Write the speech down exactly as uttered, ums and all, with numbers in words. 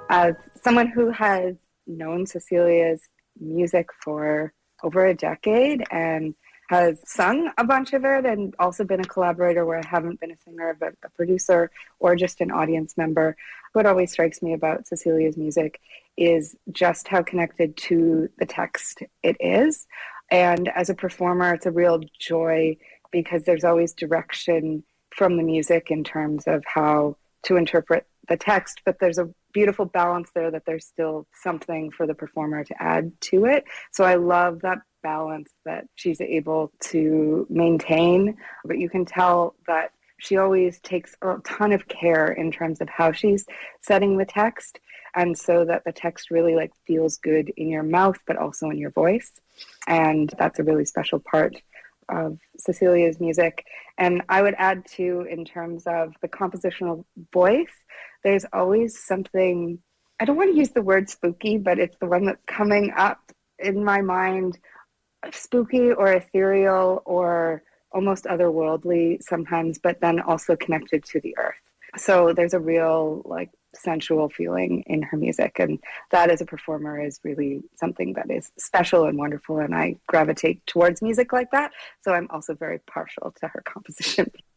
As someone who has known Cecilia's music for over a decade and has sung a bunch of it and also been a collaborator where I haven't been a singer but a producer or just an audience member, what always strikes me about Cecilia's music is just how connected to the text it is. And as a performer, it's a real joy because there's always direction from the music in terms of how to interpret the text, but there's a beautiful balance there that there's still something for the performer to add to it. So I love that balance that she's able to maintain, but you can tell that she always takes a ton of care in terms of how she's setting the text, and so that the text really like feels good in your mouth but also in your voice. And that's a really special part of Cecilia's music. And I would add too, in terms of the compositional voice, there's always something, I don't want to use the word spooky, but it's the one that's coming up in my mind, spooky or ethereal or almost otherworldly sometimes, but then also connected to the earth. So there's a real like sensual feeling in her music, and that as a performer is really something that is special and wonderful, and I gravitate towards music like that. So I'm also very partial to her composition.